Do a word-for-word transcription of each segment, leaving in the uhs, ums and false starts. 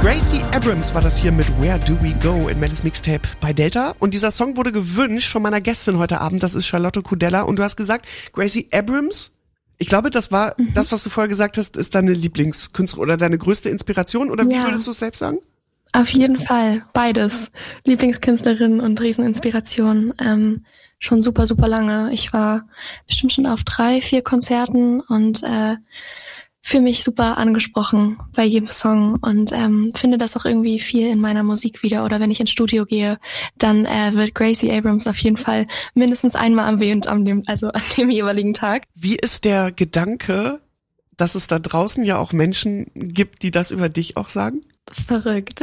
Gracie Abrams war das hier mit Where Do We Go in Mellis Mixtape bei Delta. Und dieser Song wurde gewünscht von meiner Gästin heute Abend, das ist Charlotte Kudella. Und du hast gesagt, Gracie Abrams, ich glaube, das war mhm. das, was du vorher gesagt hast, ist deine Lieblingskünstlerin oder deine größte Inspiration? Oder wie ja. würdest du es selbst sagen? Auf jeden Fall, beides. Lieblingskünstlerin und Rieseninspiration. Ähm, schon super, super lange. Ich war bestimmt schon auf drei, vier Konzerten und äh, fühle mich super angesprochen bei jedem Song und ähm, finde das auch irgendwie viel in meiner Musik wieder. Oder wenn ich ins Studio gehe, dann äh, wird Gracie Abrams auf jeden Fall mindestens einmal erwähnt an dem, also an dem jeweiligen Tag. Wie ist der Gedanke, dass es da draußen ja auch Menschen gibt, die das über dich auch sagen? Verrückt.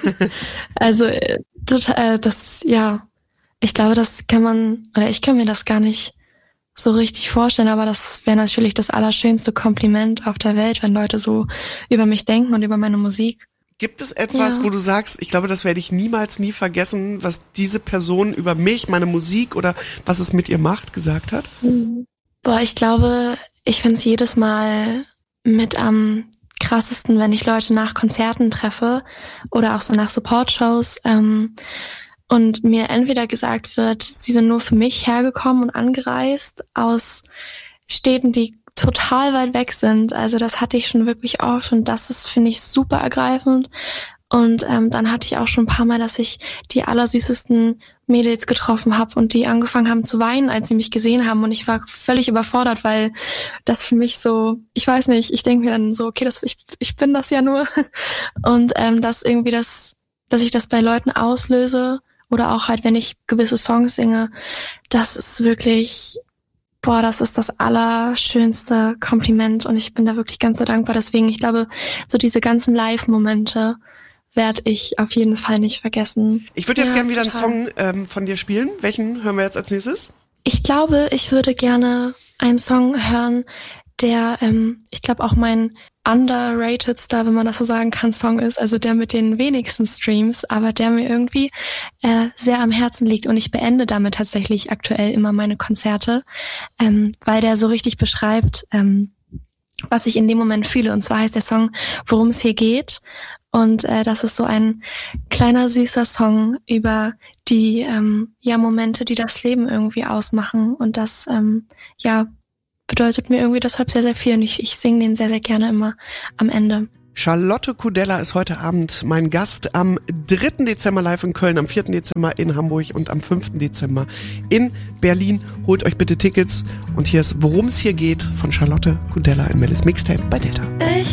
also äh, total, äh, das, ja, ich glaube, das kann man, oder ich kann mir das gar nicht so richtig vorstellen, aber das wäre natürlich das allerschönste Kompliment auf der Welt, wenn Leute so über mich denken und über meine Musik. Gibt es etwas, ja. wo du sagst, ich glaube, das werde ich niemals, nie vergessen, was diese Person über mich, meine Musik oder was es mit ihr macht, gesagt hat? Mhm. Boah, ich glaube, ich finde es jedes Mal mit am krassesten, wenn ich Leute nach Konzerten treffe oder auch so nach Support-Shows ähm, und mir entweder gesagt wird, sie sind nur für mich hergekommen und angereist aus Städten, die total weit weg sind. Also das hatte ich schon wirklich oft und das ist, finde ich, super ergreifend. Und ähm, dann hatte ich auch schon ein paar Mal, dass ich die allersüßesten Mädels getroffen habe und die angefangen haben zu weinen, als sie mich gesehen haben. Und ich war völlig überfordert, weil das für mich so, ich weiß nicht, ich denke mir dann so, okay, das ich, ich bin das ja nur. Und ähm, dass irgendwie das, dass ich das bei Leuten auslöse oder auch halt, wenn ich gewisse Songs singe, das ist wirklich, boah, das ist das allerschönste Kompliment und ich bin da wirklich ganz so dankbar. Deswegen, ich glaube, so diese ganzen Live-Momente werde ich auf jeden Fall nicht vergessen. Ich würde jetzt ja, gerne wieder total. einen Song ähm, von dir spielen. Welchen hören wir jetzt als nächstes? Ich glaube, ich würde gerne einen Song hören, der, ähm, ich glaube, auch mein underratedster, wenn man das so sagen kann, Song ist, also der mit den wenigsten Streams, aber der mir irgendwie äh, sehr am Herzen liegt und ich beende damit tatsächlich aktuell immer meine Konzerte, ähm, weil der so richtig beschreibt, ähm, was ich in dem Moment fühle. Und zwar heißt der Song Worum es hier geht. Und äh, das ist so ein kleiner, süßer Song über die ähm, ja Momente, die das Leben irgendwie ausmachen. Und das ja ja bedeutet mir irgendwie deshalb sehr, sehr viel. Und ich, ich singe den sehr, sehr gerne immer am Ende. Charlotte Kudella ist heute Abend mein Gast am dritten Dezember live in Köln, am vierten Dezember in Hamburg und am fünften Dezember in Berlin. Holt euch bitte Tickets. Und hier ist Worum es hier geht von Charlotte Kudella in Mellis Mixtape bei Delta. Ich